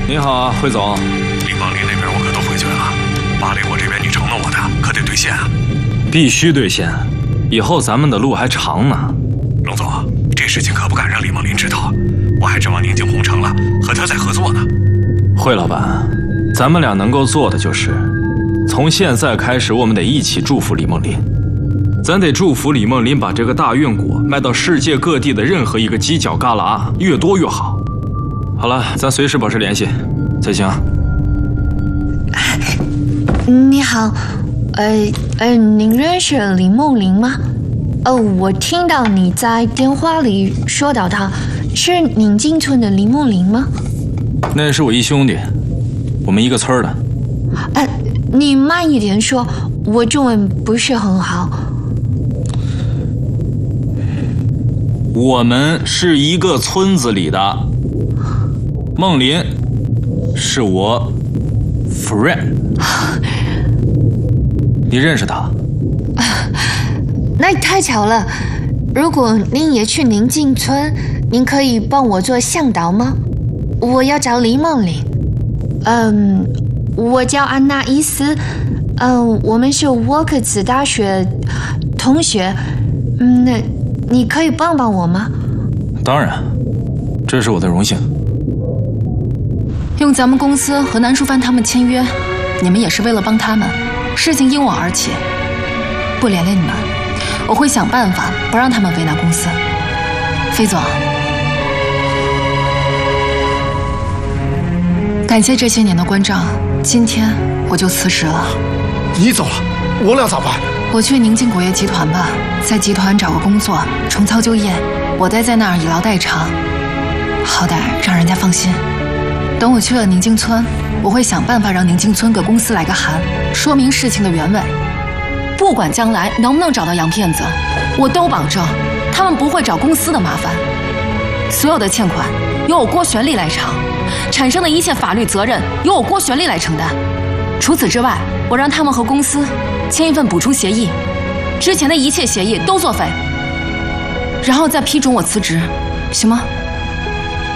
你好啊，汇总。 李梦林那边我可都回绝了，巴雷我这边你承诺我的可得兑现啊！ 必须兑现，以后咱们的路还长呢。 龙总，这事情可不敢让李梦林知道，我还指望宁静红成了和他再合作呢。 惠老板，咱们俩能够做的就是，从现在开始，我们得一起祝福李梦林。咱得祝福李梦林把这个大院果卖到世界各地的任何一个犄角旮旯，越多越好。好了，咱随时保持联系，再见啊。 你好，您认识李梦林吗？我听到你在电话里说到他，是宁静村的李梦林吗？ 那是我一兄弟，我们一个村的。 你慢一点说，我中文不是很好。 我们是一个村子里的，梦林是我 friend， 你认识他？ 那太巧了，如果您也去宁静村，您可以帮我做向导吗？我要找李梦林。我叫安娜伊斯，我们是沃克茨大学同学，那你可以帮帮我吗？ 当然，这是我的荣幸。 用咱们公司和南书帆他们签约，你们也是为了帮他们，事情因我而起，不连累你们，我会想办法不让他们为难公司。飞总，感谢这些年的关照，今天我就辞职了。 你走了，我俩咋办？ 我去宁静果业集团吧，在集团找个工作，重操旧业。我待在那儿以劳代偿，好歹让人家放心。等我去了宁静村，我会想办法让宁静村给公司来个函，说明事情的原委。不管将来能不能找到洋骗子，我都保证他们不会找公司的麻烦。所有的欠款由我郭玄丽来偿，产生的一切法律责任由我郭玄丽来承担。除此之外，我让他们和公司签一份补充协议，之前的一切协议都作废，然后再批准我辞职，行吗？